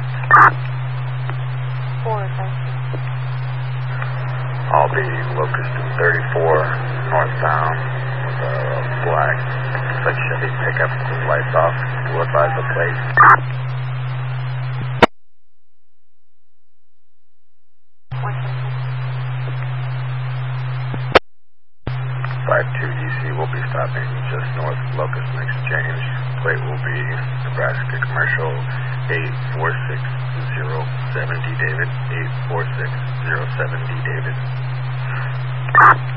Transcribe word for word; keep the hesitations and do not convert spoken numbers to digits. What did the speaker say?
four, thank you. I'll be Locust thirty-four northbound with a black like Chevy pickup with lights off. Will advise the plate. five two D C will be stopping just north of Locust and Exchange. Plate will be Nebraska Commercial eight four six zero seven D David, eight four six zero seven D David.